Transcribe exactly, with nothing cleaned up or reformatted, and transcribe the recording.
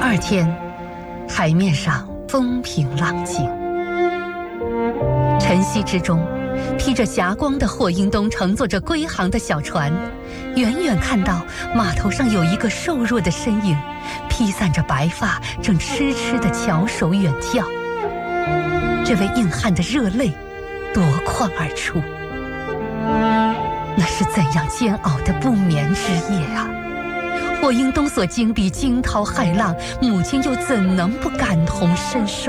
二天，海面上风平浪静，晨曦之中，披着霞光的霍英东乘坐着归航的小船，远远看到码头上有一个瘦弱的身影，披散着白发，正痴痴地翘首远眺。这位硬汉的热泪夺眶而出，那是怎样煎熬的不眠之夜啊！霍英东所经历惊涛骇浪，母亲又怎能不感同身受？